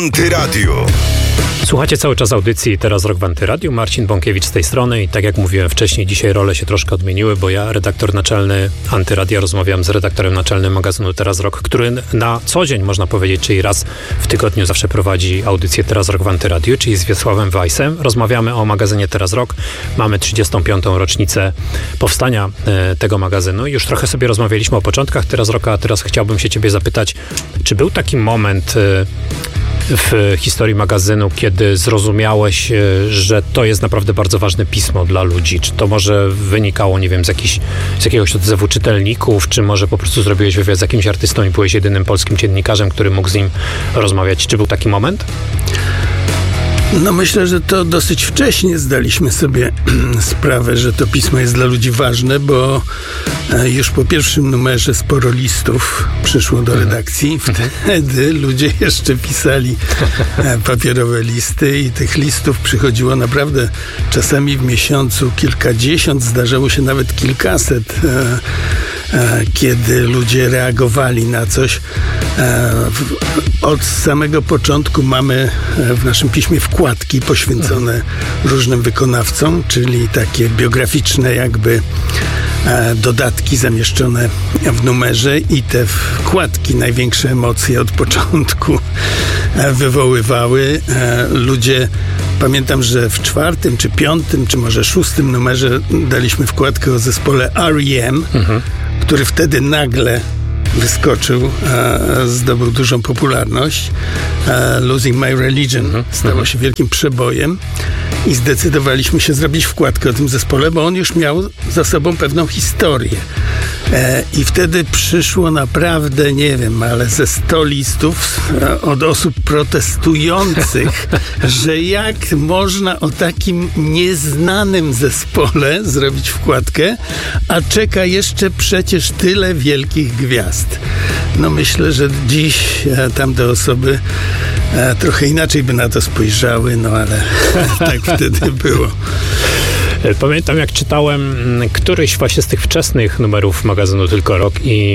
Antyradio. Słuchacie cały czas audycji Teraz Rok w Antyradiu. Marcin Bąkiewicz z tej strony i tak jak mówiłem wcześniej, dzisiaj role się troszkę odmieniły, bo ja, redaktor naczelny Antyradia, rozmawiam z redaktorem naczelnym magazynu Teraz Rok, który na co dzień, można powiedzieć, czyli raz w tygodniu zawsze prowadzi audycję Teraz Rok w Antyradiu, czyli z Wiesławem Weissem. Rozmawiamy o magazynie Teraz Rok. Mamy 35. rocznicę powstania tego magazynu. Już trochę sobie rozmawialiśmy o początkach Teraz Roka, a teraz chciałbym się ciebie zapytać, czy był taki moment w historii magazynu, kiedy zrozumiałeś, że to jest naprawdę bardzo ważne pismo dla ludzi? Czy to może wynikało, nie wiem, z jakiegoś odzewu czytelników, czy może po prostu zrobiłeś wywiad z jakimś artystą i byłeś jedynym polskim dziennikarzem, który mógł z nim rozmawiać? Czy był taki moment? No myślę, że to dosyć wcześnie zdaliśmy sobie sprawę, że to pismo jest dla ludzi ważne, bo już po pierwszym numerze sporo listów przyszło do redakcji. Wtedy ludzie jeszcze pisali papierowe listy i tych listów przychodziło naprawdę czasami w miesiącu kilkadziesiąt, zdarzało się nawet kilkaset, kiedy ludzie reagowali na coś. Od samego początku mamy w naszym piśmie wkładki poświęcone różnym wykonawcom, czyli takie biograficzne jakby dodatki zamieszczone w numerze i te wkładki największe emocje od początku wywoływały. Ludzie, pamiętam, że w 4., czy 5., czy może 6. numerze daliśmy wkładkę o zespole R.E.M., który wtedy nagle wyskoczył, zdobył dużą popularność. Losing My Religion stało się wielkim przebojem i zdecydowaliśmy się zrobić wkładkę o tym zespole, bo on już miał za sobą pewną historię. I wtedy przyszło naprawdę, nie wiem, ale ze 100 listów od osób protestujących, że jak można o takim nieznanym zespole zrobić wkładkę, a czeka jeszcze przecież tyle wielkich gwiazd. No myślę, że dziś tamte osoby trochę inaczej by na to spojrzały, no ale tak wtedy było. Pamiętam, jak czytałem któryś właśnie z tych wczesnych numerów magazynu Tylko Rok i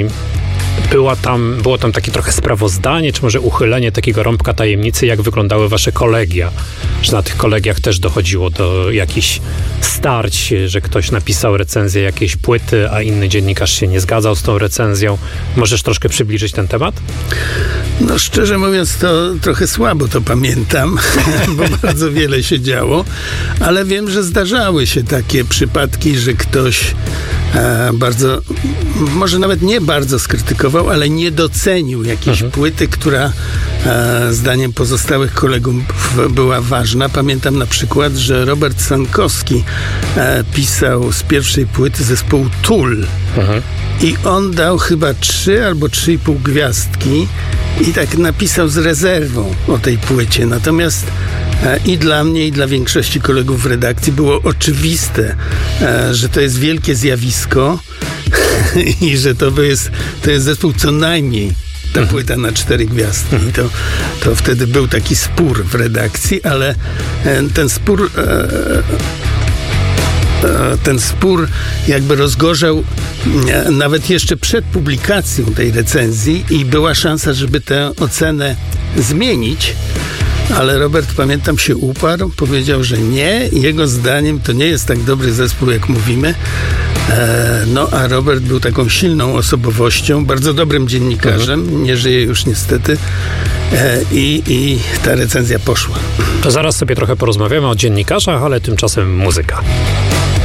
było tam takie trochę sprawozdanie, czy może uchylenie takiego rąbka tajemnicy, jak wyglądały wasze kolegia. Że na tych kolegiach też dochodziło do jakichś starć, że ktoś napisał recenzję jakiejś płyty, a inny dziennikarz się nie zgadzał z tą recenzją. Możesz troszkę przybliżyć ten temat? No szczerze mówiąc, to trochę słabo to pamiętam, bo bardzo wiele się działo, ale wiem, że zdarzały się takie przypadki, że ktoś bardzo, może nawet nie bardzo skrytykował, ale nie docenił jakiejś płyty, która zdaniem pozostałych kolegów była ważna. Pamiętam na przykład, że Robert Sankowski pisał z pierwszej płyty zespołu Tool i on dał chyba 3 albo 3,5 gwiazdki i tak napisał z rezerwą o tej płycie. Natomiast i dla mnie, i dla większości kolegów w redakcji było oczywiste, że to jest wielkie zjawisko i że to jest zespół co najmniej ta płyta na 4 gwiazdki. I to wtedy był taki spór w redakcji, ale ten spór jakby rozgorzał nawet jeszcze przed publikacją tej recenzji i była szansa, żeby tę ocenę zmienić. Ale Robert, pamiętam, się uparł, powiedział, że nie, jego zdaniem to nie jest tak dobry zespół, jak mówimy. No, a Robert był taką silną osobowością, bardzo dobrym dziennikarzem, nie żyje już niestety, i ta recenzja poszła. To zaraz sobie trochę porozmawiamy o dziennikarzach, ale tymczasem muzyka.